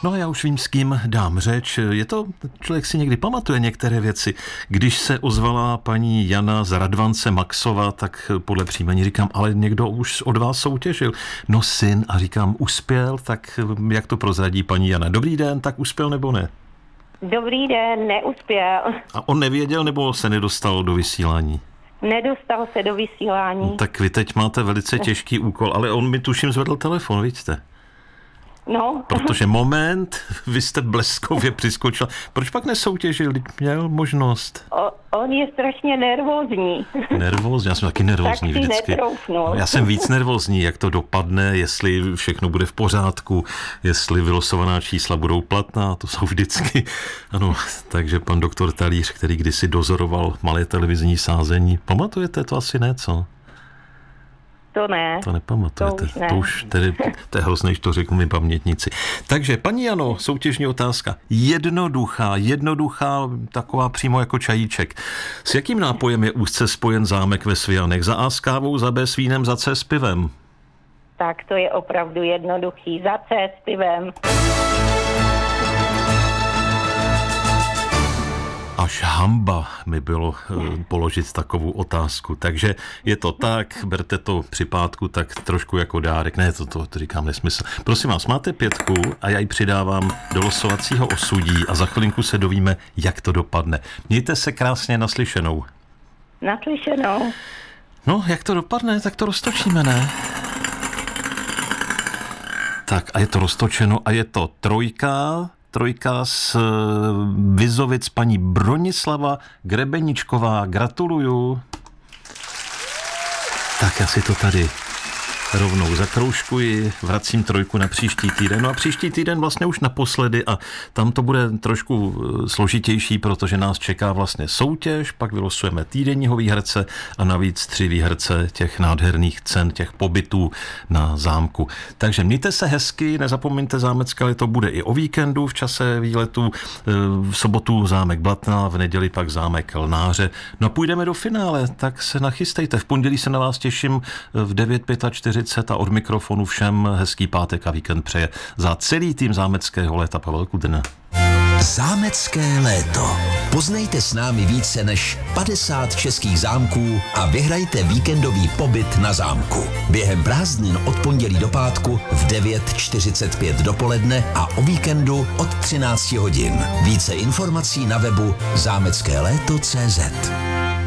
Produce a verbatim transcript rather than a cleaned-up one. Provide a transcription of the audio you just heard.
No a já už vím, s kým dám řeč. Je to, člověk si někdy pamatuje některé věci. Když se ozvala paní Jana z Radvance Maxova, tak podle příjmení říkám, ale někdo už od vás soutěžil. No syn, a říkám, uspěl, tak jak to prozradí paní Jana? Dobrý den, tak uspěl nebo ne? Dobrý den, neuspěl. A on nevěděl, nebo se nedostal do vysílání? Nedostal se do vysílání. No, tak vy teď máte velice těžký úkol, ale on mi tuším zvedl telefon, vidíte? No. Protože moment, vy jste bleskově přiskočil. Proč pak nesoutěžil, když měl možnost? O, on je strašně nervózní. Nervózní, já jsem taky nervózní tak si vždycky. netroufnul. Já jsem víc nervózní, jak to dopadne, jestli všechno bude v pořádku, jestli vylosovaná čísla budou platná, to jsou vždycky. Ano, takže pan doktor Talíř, který kdysi dozoroval malé televizní sázení, pamatujete to asi ne, co? To ne. To nepamatujete. To už ne. To už tedy, to je hrozné, že to řeknu mi pamětníci. Takže, paní Jano, soutěžní otázka. Jednoduchá, jednoduchá, taková přímo jako čajíček. S jakým nápojem je úzce spojen zámek ve Svijanech? Za A s kávou, za B s vínem, za C s pivem? Tak to je opravdu jednoduchý. Za C s pivem. Až hamba mi bylo e, položit takovou otázku. Takže je to tak, berte to při pátku tak trošku jako dárek. Ne, to, to, to říkám nesmysl. Prosím vás, máte pětku a já ji přidávám do losovacího osudí a za chvilinku se dovíme, jak to dopadne. Mějte se krásně naslyšenou. Naslyšenou. No, jak to dopadne, tak to roztočíme, ne? Tak a je to roztočeno a je to trojka... Trojka z Vizovic, paní Bronislava Grebeničková. Gratuluju. Tak já si to tady rovnou zakroužkuji, vracím trojku na příští týden. No a příští týden vlastně už naposledy a tam to bude trošku složitější, protože nás čeká vlastně soutěž, pak vylosujeme týdenního výherce a navíc tři výherce těch nádherných cen, těch pobytů na zámku. Takže mějte se hezky, nezapomeňte zámecké leto bude i o víkendu v čase výletu, v sobotu zámek Blatná, v neděli pak zámek Lnáře. No a půjdeme do finále, tak se nachystejte. V pondělí se na vás těším v devět čtyřicet pět a od mikrofonu všem hezký pátek a víkend přeje za celý tým zámeckého léta Pavel Kudrna. Zámecké léto. Poznejte s námi více než padesát českých zámků a vyhrajte víkendový pobyt na zámku. Během prázdnin od pondělí do pátku v devět čtyřicet pět dopoledne a o víkendu od třináct hodin. Více informací na webu zámecké léto tečka cé zet.